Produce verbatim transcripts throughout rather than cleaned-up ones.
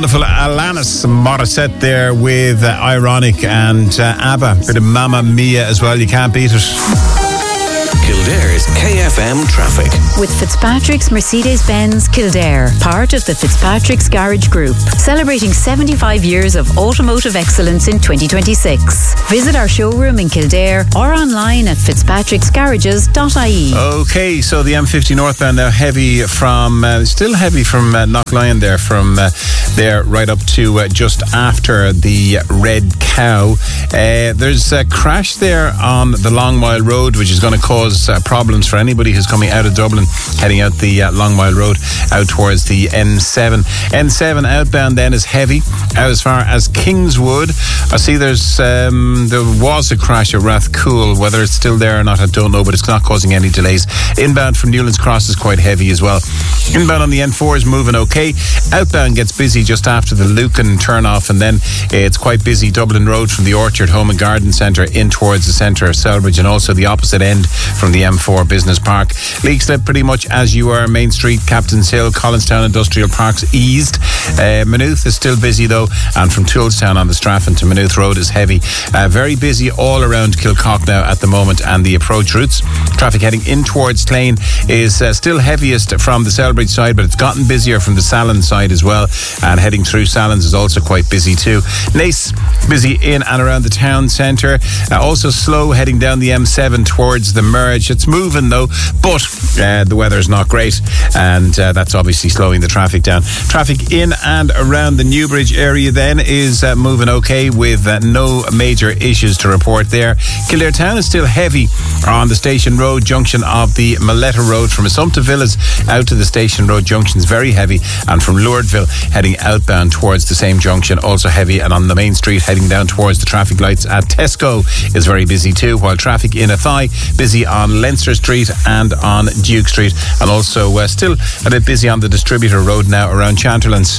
wonderful Alanis Morissette there with uh, Ironic and uh, ABBA. Bit of Mamma Mia as well. You can't beat it. Kildare's K F M traffic. With Fitzpatrick's Mercedes-Benz Kildare, part of the Fitzpatrick's Garage Group, celebrating seventy-five years of automotive excellence in twenty twenty-six. Visit our showroom in Kildare or online at fitzpatricks garages dot I E. Okay, so the M fifty northbound now heavy from, uh, still heavy from uh, Knocklion there, from uh, there right up to uh, just after the Red Cow. Uh, there's a crash there on the Long Mile Road, which is going to cause uh, problems for anybody who's coming out of Dublin, heading out the uh, Long Mile Road out towards the N seven. N seven outbound then is heavy out as far as Kingswood. I see there's um, there was a crash at Rathcoole. Whether it's still there or not, I don't know, but it's not causing any delays. Inbound from Newlands Cross is quite heavy as well. Inbound on the N four is moving okay. Outbound gets busy just after the Lucan turn-off, and then it's quite busy Dublin Road from the Orchard Home and Garden Centre in towards the centre of Selbridge, and also the opposite end from the M four Business Park. Leixlip pretty much as you are. Main Street, Captain's Hill, Collinstown Industrial Parks eased. Uh, Maynooth is still busy though, and from Toolstown on the Strafford to Maynooth Road is heavy. Uh, very busy all around Kilcock now at the moment, and the approach routes. Traffic heading in towards Slane is uh, still heaviest from the Selbridge side, but it's gotten busier from the Salon side as well, and heading through Salons is also quite busy too. Naas busy in and around the town centre. Uh, also slow heading down the M seven towards the merge. It's moving though, but uh, the weather's not great, and uh, that's obviously slowing the traffic down. Traffic in and around the Newbridge area then is uh, moving okay, with uh, no major issues to report there. Kildare Town is still heavy on the Station Road junction of the Maletta Road. From Assumpta Villas out to the Station Road junction is very heavy, and from Lourdeville heading outbound towards the same junction also heavy, and on the main street heading down towards the traffic lights at Tesco is very busy too, while traffic in Athy busy on Leinster Street and on Duke Street, and also uh, still a bit busy on the Distributor Road now around Chanterlands.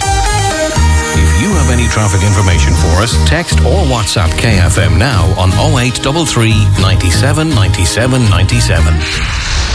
If you have any traffic information for us, text or WhatsApp K F M now on oh eight three three, ninety-seven, ninety-seven, ninety-seven.